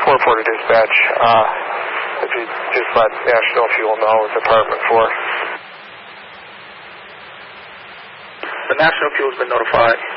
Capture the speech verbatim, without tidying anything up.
four four to dispatch. Uh, if you just let National Fuel know, it's Department four. The National Fuel's been notified.